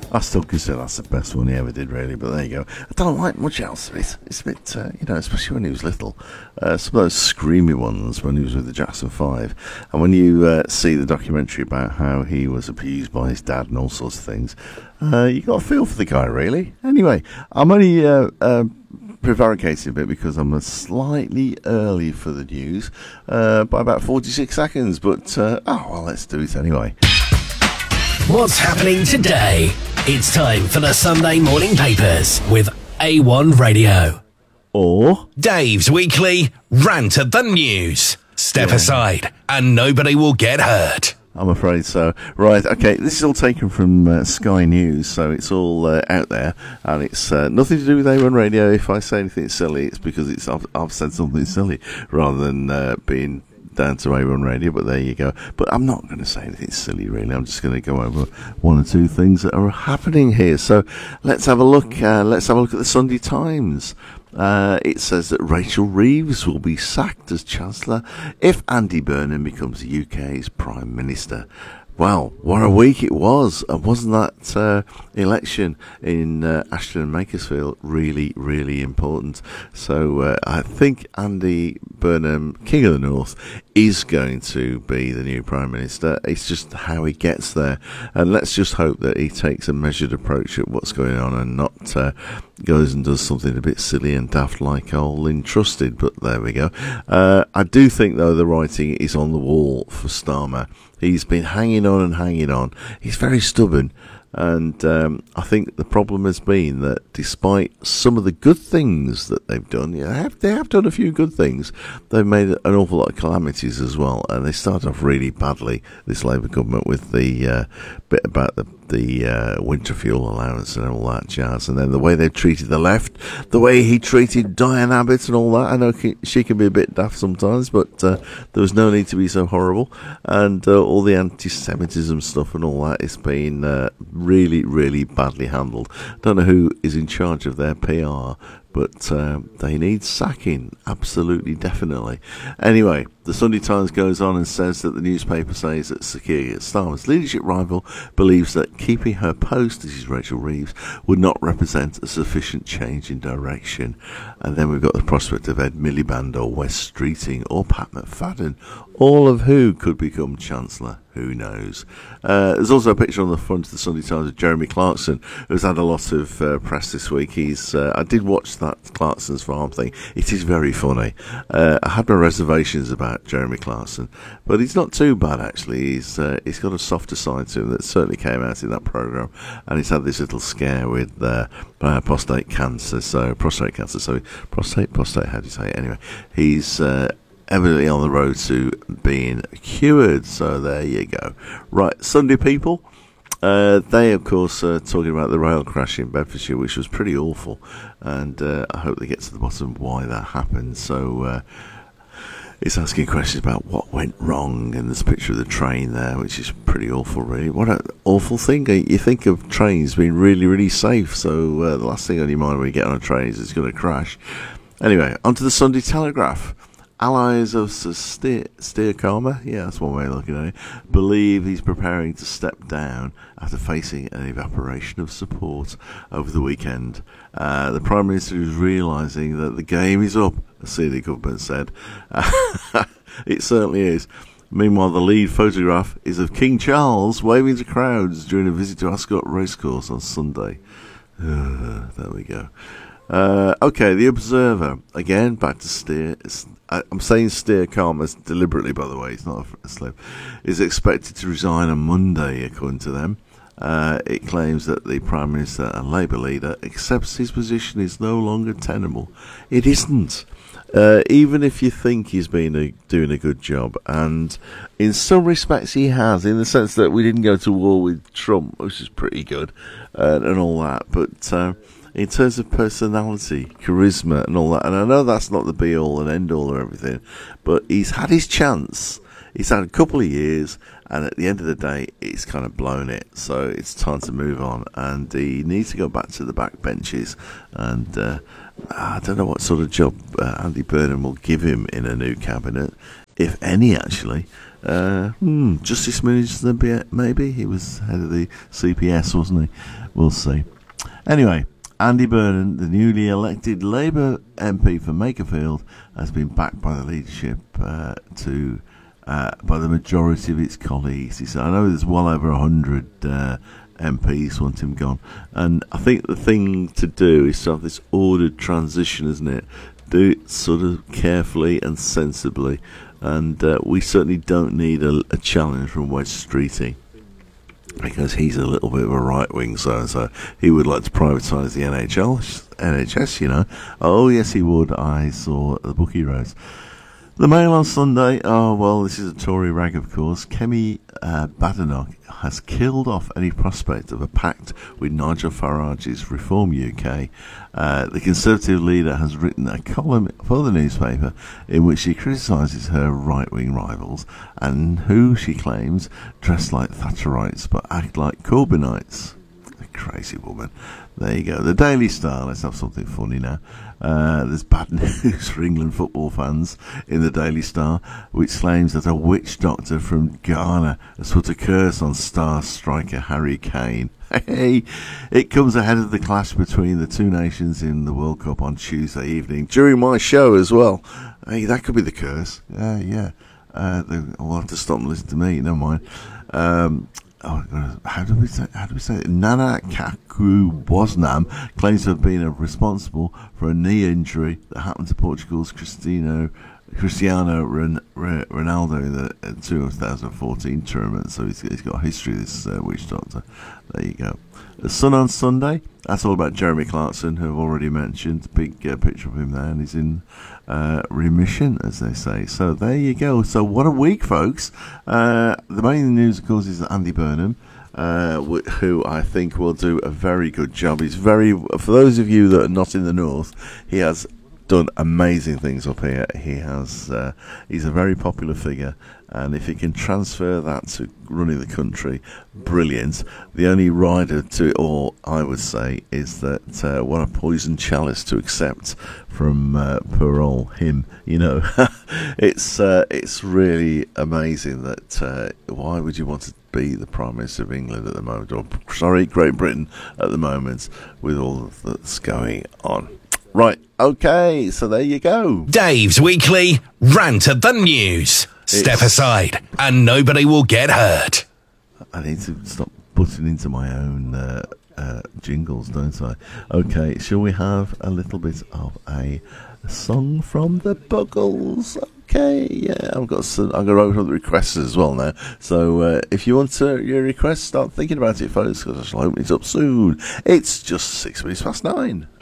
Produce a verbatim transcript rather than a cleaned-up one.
I still consider that's the best one he ever did, really, but there you go. I don't like much else of it. It's a bit, uh, you know, especially when he was little. Uh, some of those screamy ones when he was with the Jackson Five. And when you uh, see the documentary about how he was abused by his dad and all sorts of things, uh, you got a feel for the guy, really. Anyway, I'm only uh, uh, prevaricating a bit because I'm slightly early for the news uh, by about forty-six seconds, but, uh, oh, well, let's do it anyway. What's happening today? It's time for the Sunday Morning Papers with A one Radio. Or Dave's weekly Rant of the News. Step yeah. aside and nobody will get hurt. I'm afraid so. Right, okay, this is all taken from uh, Sky News, so it's all uh, out there, and it's uh, nothing to do with A one Radio. If I say anything silly, it's because it's I've, I've said something silly, rather than uh, being down to A one Radio, but there you go. But I'm not going to say anything silly, really. I'm just going to go over one or two things that are happening here. So let's have a look. Uh, let's have a look at the Sunday Times. Uh, it says that Rachel Reeves will be sacked as Chancellor if Andy Burnham becomes the U K's Prime Minister. Well, what a week it was. And wasn't that uh, election in uh, Ashton and Makersfield really, really important? So uh, I think Andy Burnham, King of the North, is going to be the new Prime Minister. It's just how he gets there. And let's just hope that he takes a measured approach at what's going on and not uh, goes and does something a bit silly and daft like old Lynn Trusted. But there we go. Uh, I do think, though, the writing is on the wall for Starmer. He's been hanging on and hanging on. He's very stubborn. And um, I think the problem has been that despite some of the good things that they've done, yeah, they have, they have done a few good things, they've made an awful lot of calamities as well. And they started off really badly, this Labour government, with the uh, bit about the, the uh, winter fuel allowance and all that jazz. And then the way they treated the left, the way he treated Diane Abbott and all that. I know she can be a bit daft sometimes, but uh, there was no need to be so horrible. And uh, all the anti-Semitism stuff and all that, it's been Uh, really, really badly handled. Don't know who is in charge of their P R, but uh, they need sacking, absolutely, definitely. Anyway, the Sunday Times goes on and says that the newspaper says that Sir Keir Starmer's leadership rival believes that keeping her post, this is Rachel Reeves, would not represent a sufficient change in direction. And then we've got the prospect of Ed Miliband or Wes Streeting or Pat McFadden, all of who could become Chancellor. Who knows? Uh, there's also a picture on the front of the Sunday Times of Jeremy Clarkson, who's had a lot of uh, press this week. He's uh, I did watch that Clarkson's Farm thing. It is very funny. Uh, I had my reservations about Jeremy Clarkson, but he's not too bad, actually. He's uh, he's got a softer side to him that certainly came out in that programme, and he's had this little scare with uh, uh, prostate cancer. So prostate cancer. So prostate, prostate. How do you say it? Anyway, he's Uh, evidently on the road to being cured, so there you go. Right, Sunday People, uh, they of course are talking about the rail crash in Bedfordshire, which was pretty awful, and uh, I hope they get to the bottom of why that happened. So uh, it's asking questions about what went wrong, and there's a picture of the train there, which is pretty awful, really. What an awful thing. You think of trains being really, really safe, so uh, the last thing on your mind when you get on a train is it's going to crash. Anyway, onto the Sunday Telegraph. Allies of Sir Steer, Steer Karma, yeah, that's one way of looking at it, believe he's preparing to step down after facing an evaporation of support over the weekend. Uh, the Prime Minister is realising that the game is up, as the government said. It certainly is. Meanwhile, the lead photograph is of King Charles waving to crowds during a visit to Ascot Racecourse on Sunday. Uh, there we go. Uh, okay, The Observer. Again, back to Steer. I, I'm saying Steer Karma deliberately, by the way. It's not a, a slip. Is expected to resign on Monday, according to them. Uh, it claims that the Prime Minister and Labour leader accepts his position is no longer tenable. It isn't. Uh, even if you think he's been a, doing a good job, and in some respects he has, in the sense that we didn't go to war with Trump, which is pretty good, uh, and all that, but uh, in terms of personality, charisma and all that, and I know that's not the be-all and end-all or everything, but he's had his chance. He's had a couple of years, and at the end of the day, he's kind of blown it. So it's time to move on, and he needs to go back to the back benches. And uh, I don't know what sort of job uh, Andy Burnham will give him in a new cabinet. if any, actually. Uh, hmm, Justice Minister, maybe? He was head of the C P S, wasn't he? We'll see. Anyway, Andy Burnham, the newly elected Labour M P for Makerfield, has been backed by the leadership uh, to uh, by the majority of its colleagues. He said, I know there's well over one hundred uh, M Ps want him gone, and I think the thing to do is to have this ordered transition, isn't it? Do it sort of carefully and sensibly, and uh, we certainly don't need a, a challenge from Wedge Streeting, because he's a little bit of a right-wing so-and-so. He would like to privatise the N H L, N H S, you know. Oh, yes, he would. I saw the book he wrote. The Mail on Sunday, oh, well, this is a Tory rag, of course. Kemi uh, Badenoch has killed off any prospect of a pact with Nigel Farage's Reform U K. Uh, the Conservative leader has written a column for the newspaper in which she criticises her right-wing rivals, and who, she claims, dress like Thatcherites but act like Corbynites. A crazy woman. There you go. The Daily Star, let's have something funny now. Uh, there's bad news for England football fans in the Daily Star, which claims that a witch doctor from Ghana has put a curse on star striker Harry Kane. Hey, it comes ahead of the clash between the two nations in the World Cup on Tuesday evening, during my show as well. Hey, that could be the curse. Uh, yeah. Uh, we'll have to stop and listen to me, never mind. Um... Oh, how do we say? How do we say it? Nana Kaku Bosnam claims to have been responsible for a knee injury that happened to Portugal's Cristiano Cristiano Ronaldo in the two thousand fourteen tournament. So he's, he's got a history of this uh, witch doctor. There you go. The Sun on Sunday. That's all about Jeremy Clarkson, who I've already mentioned. Big uh, picture of him there, and he's in uh, remission, as they say. So there you go. So what a week, folks. Uh, the main news, of course, is that Andy Burnham, uh, who I think will do a very good job. He's very, for those of you that are not in the north, he has done amazing things up here. He has, uh, he's a very popular figure, and if he can transfer that to running the country, brilliant. The only rider to it all, I would say, is that uh, what a poison chalice to accept from uh, poor old him. You know, it's uh, it's really amazing that uh, why would you want to be the Prime Minister of England at the moment, or sorry, Great Britain at the moment, with all that's going on. Right, okay, so there you go. Dave's weekly rant of the news. It's, Step aside and nobody will get hurt. I need to stop putting into my own uh, uh, jingles, don't I? Okay, shall we have a little bit of a song from the Buggles? Okay, yeah, I've got some, I've got to open up the requests as well now. So uh, if you want to, your request, start thinking about it, folks, because I shall open it up soon. It's just six minutes past nine.